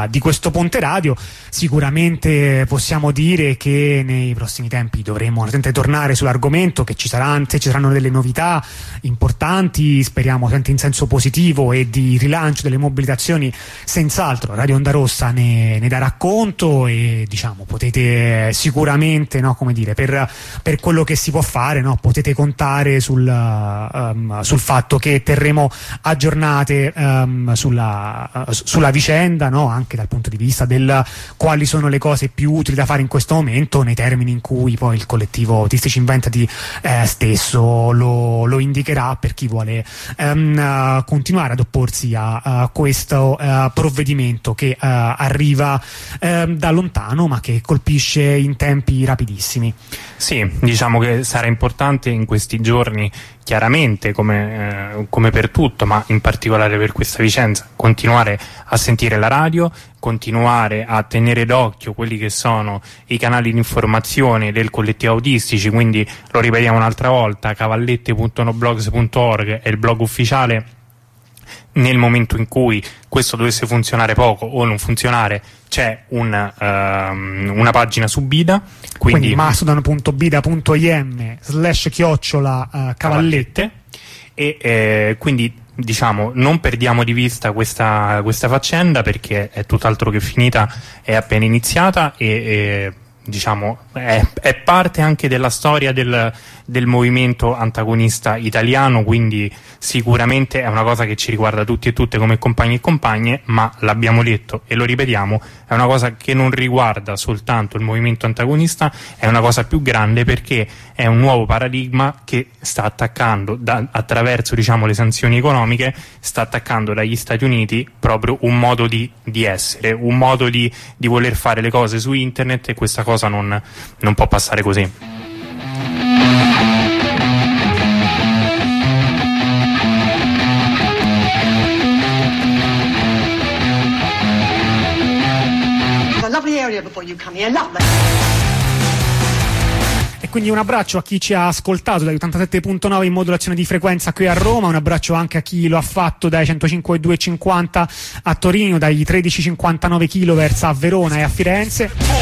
questo ponte radio. Sicuramente possiamo dire che nei prossimi tempi dovremo tornare sull'argomento, che ci saranno delle novità importanti, speriamo sempre in senso positivo, e di rilancio delle mobilitazioni senz'altro Radio Onda Rossa ne darà conto, e diciamo potete sicuramente, no, come dire, per quello che si può fare, no, potete contare sul fatto che terremo aggiornate sulla vicenda, no, anche dal punto di vista del quali sono le cose più utili da fare in questo momento, nei termini in cui poi il collettivo Autistica Inventati stesso lo indicherà, per chi vuole continuare ad opporsi a questo provvedimento che arriva da lontano, ma che colpisce in tempi rapidissimi. Sì, diciamo che sarà importante in questi giorni, chiaramente come per tutto, ma in particolare per questa vicenda, continuare a sentire la radio, continuare a tenere d'occhio quelli che sono i canali di informazione del collettivo autistici, quindi lo ripetiamo un'altra volta, cavallette.noblogs.org è il blog ufficiale. Nel momento in cui questo dovesse funzionare poco o non funzionare, c'è una pagina su Bida, quindi mastodon.bida.im/cavallette, e quindi diciamo non perdiamo di vista questa faccenda, perché è tutt'altro che finita, è appena iniziata, e diciamo è parte anche della storia del movimento antagonista italiano, quindi sicuramente è una cosa che ci riguarda tutti e tutte come compagni e compagne, ma l'abbiamo detto e lo ripetiamo, è una cosa che non riguarda soltanto il movimento antagonista, è una cosa più grande, perché è un nuovo paradigma che sta attaccando attraverso, diciamo, le sanzioni economiche, sta attaccando dagli Stati Uniti proprio un modo di essere, un modo di voler fare le cose su internet, e questa cosa non può passare così. E quindi un abbraccio a chi ci ha ascoltato dagli 87.9 in modulazione di frequenza qui a Roma, un abbraccio anche a chi lo ha fatto dai 105.250 a Torino, dai 13.59 kHz a Verona e a Firenze.